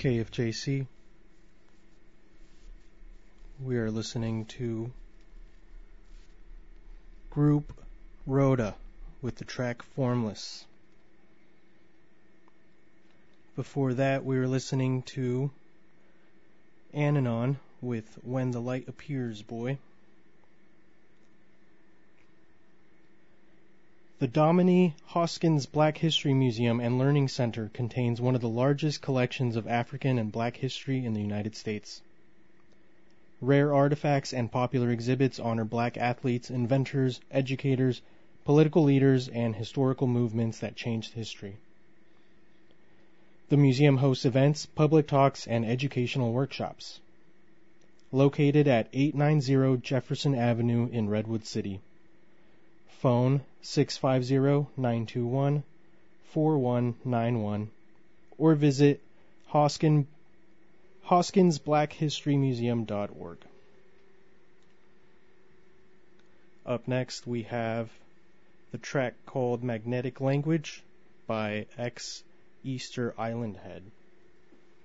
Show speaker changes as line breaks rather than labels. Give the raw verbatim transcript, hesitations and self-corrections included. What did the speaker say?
K F J C. We are listening to Group Rhoda with the track Formless. Before that, we were listening to Ananon with When the Light Appears, Boy. The Domini Hoskins Black History Museum and Learning Center contains one of the largest collections of African and Black history in the United States. Rare artifacts and popular exhibits honor Black athletes, inventors, educators, political leaders, and historical movements that changed history. The museum hosts events, public talks, and educational workshops. Located at eight ninety Jefferson Avenue in Redwood City. Phone six five zero, nine two one, four one nine one or visit Hoskin, hoskins black history museum dot org. Up next we have the track called Magnetic Language by X Easter Island Head.